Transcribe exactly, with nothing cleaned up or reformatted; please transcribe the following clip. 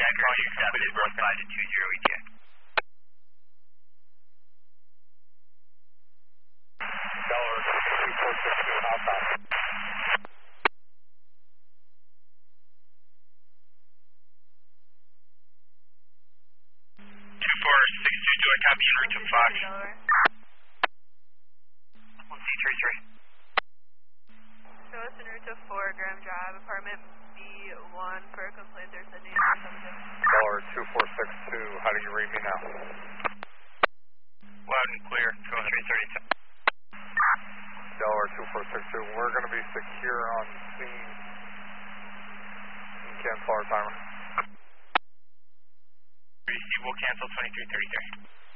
call you completed one five to two zero E T A. Delaware two four six two outbound. two four six two, do I copy en route to Fox? one C three three. Show us en route to four Graham Drive, apartment B one for a complaint they're sending in or something. Delaware two four six two, how do you read me now? Loud and clear, go ahead. three thirty-two. Delaware two four six two, we're going to be secure on scene. Cancel our timer. Receive, we'll cancel twenty-three thirty-three.